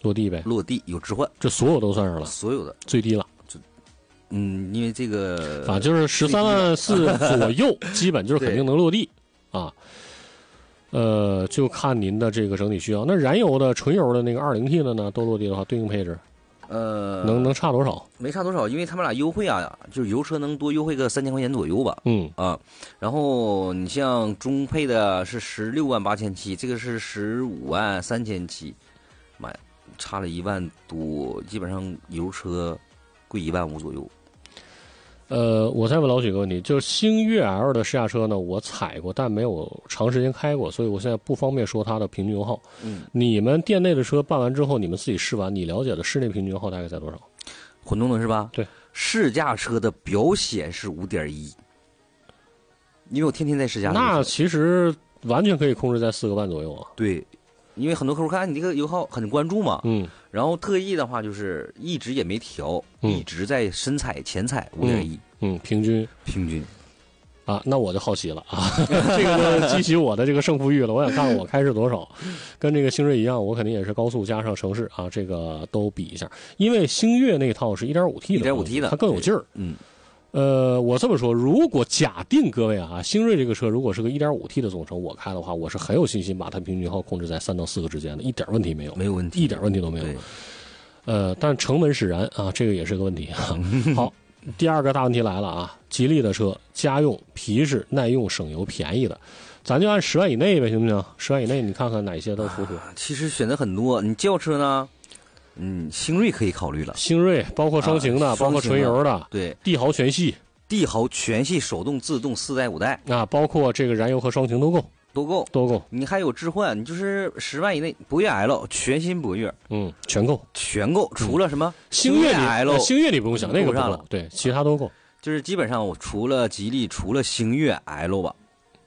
落地呗， 落地有置换， 这所有都算上了， 所有的最低了。 因为这个啊，就是13.4万左右，基本就是肯定能落地啊。就看您的这个整体需要。那燃油的、纯油的那个2.0T 的呢，都落地的话，对应配置，能差多少？ 没差多少，因为他们俩优惠啊，就是油车能多优惠个3000块钱左右吧。然后你像中配的是16万8千七，这个是15万3千七，妈呀，差了1万多，基本上油车贵1万5左右。 我再问老许个问题，就是星越 L 的试驾车呢，我踩过，但没有长时间开过，所以我现在不方便说它的平均油耗。你们店内的车办完之后，你们自己试完，你了解的室内平均油耗大概在多少？ 混动的是吧？ 对， 试驾车的表显是5.1，因为我天天在试驾。 那其实完全可以控制在4个半左右啊。 对，因为很多客户看你这个油耗很关注嘛，然后特意的话就是一直也没调，一直在深踩前踩5.1， 平均啊，那我就好奇了啊，这个就激起我的这个胜负欲了。我想看看我开是多少，跟这个星锐一样，我肯定也是高速加上城市啊，这个都比一下。因为星越那套是 1.5T 的，它更有劲儿。我这么说，如果假定各位啊，星锐这个车如果是个 1.5T 的总成，我开的话，我是很有信心把它平均油耗控制在3到4个之间的，一点问题没有， 没有问题， 一点问题都没有。但成本使然啊，这个也是个问题啊。好。第二个大问题来了啊！吉利的车家用、皮实、耐用、省油、便宜的，咱就按10万以内呗，行不行？10万以内，你看看哪些都符合。 其实选择很多，你轿车呢，星锐可以考虑了。 星锐包括双擎的，包括纯油的， 对， 帝豪全系， 手动、自动4代5代啊，包括这个燃油和双擎都够。都够。 你还有置换，你就是10万以内，博越 L 全新博越， 全够， 除了什么星越 L， 星越你不用想，那个不上了， 对，其他都够。 就是基本上我除了吉利，除了星越 L 吧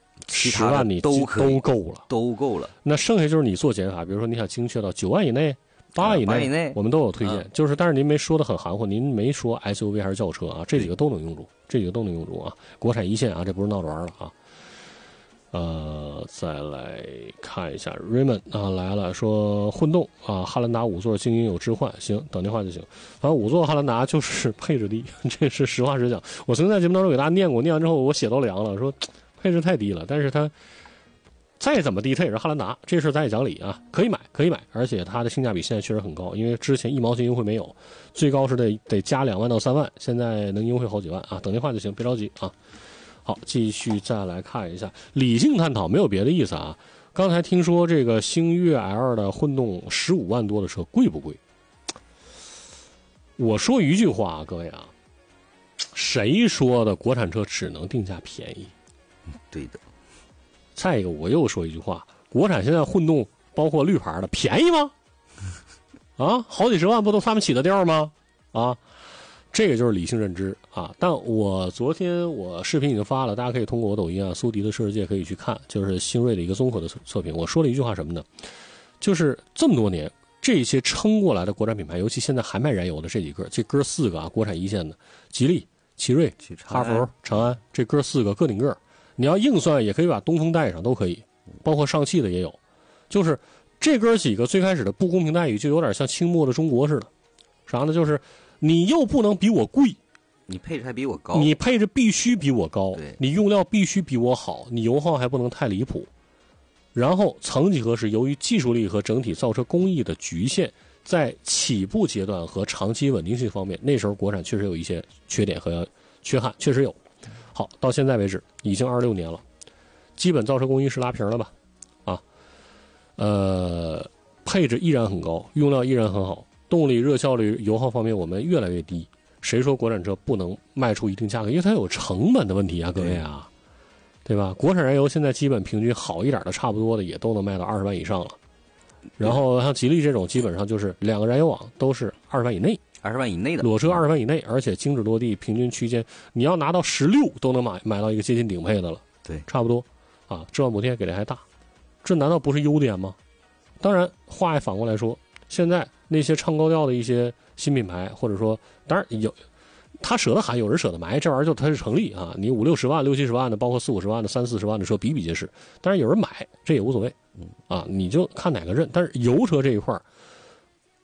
，10万你都够了。那剩下就是你做减法，比如说你想精确到9万以内、8万以内，我们都有推荐。就是但是您没说的很含糊，您没说 SUV 还是轿车啊，这几个都能用住，啊，国产一线啊，这不是闹着玩了啊。再来看一下 Raymond 啊来了，说混动啊，汉兰达5座精英有置换，行，等电话就行。反正5座汉兰达就是配置低，这是实话实讲。我曾经在节目当中给大家念过，念完之后我血都凉了，说配置太低了，但是它再怎么低，它也是汉兰达，这事咱也讲理啊，可以买，而且它的性价比现在确实很高，因为之前1毛钱优惠没有，最高是得加2万到3万，现在能优惠好几万啊，等电话就行，别着急啊。好，继续再来看一下，理性探讨，没有别的意思啊。刚才听说这个星越 L 的混动15万多的车贵不贵？我说一句话啊，各位啊，谁说的国产车只能定价便宜？ 对的。 再一个，我又说一句话，国产现在混动包括绿牌的便宜吗？啊，好几十万不都他们起的调吗？啊。这个就是理性认知啊！但我昨天我视频已经发了，大家可以通过我抖音啊，苏迪的车世界可以去看，就是星锐的一个综合的测评。我说了一句话什么呢？就是这么多年这些撑过来的国产品牌，尤其现在还卖燃油的这几个，这哥4个啊，国产一线的，吉利、奇瑞、哈弗、长安，这哥4个个顶个，你要硬算也可以把东风带上，都可以，包括上汽的也有。就是这哥几个最开始的不公平待遇，就有点像清末的中国似的，啥呢？就是你又不能比我贵， 你配置还比我高， 你配置必须比我高，你用料必须比我好，你油耗还不能太离谱。然后曾几何时，由于技术力和整体造车工艺的局限，在起步阶段和长期稳定性方面，那时候国产确实有一些缺点和缺憾，确实有。好，到现在为止已经26年了，基本造车工艺是拉平了吧？配置依然很高，用料依然很好。动力、热效率、油耗方面我们越来越低，谁说国产车不能卖出一定价格？因为它有成本的问题啊，各位啊，对吧？国产燃油现在基本平均好一点的、差不多的也都能卖到20万以上了。然后像吉利这种，基本上就是2个燃油网都是20万以内 ，20万以内的裸车20万以内，而且精致落地，平均区间你要拿到16都能买到一个接近顶配的了， 对， 差不多啊，置换补贴给的还大，这难道不是优点吗？当然，话也反过来说，现在那些唱高调的一些新品牌，或者说，当然有，他舍得喊，有人舍得埋，这玩意儿就它是成立啊。你50-60万、60-70万的，包括40-50万的、30-40万的车比比皆是。当然有人买，这也无所谓，啊，你就看哪个认。但是油车这一块